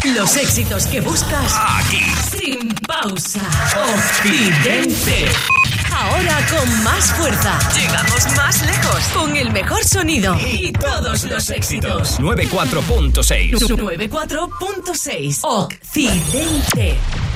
Los éxitos que buscas aquí, sin pausa. Occidente. Ahora con más fuerza. Llegamos más lejos. Con el mejor sonido. Y todos los éxitos. 94.6. 94.6. Occidente.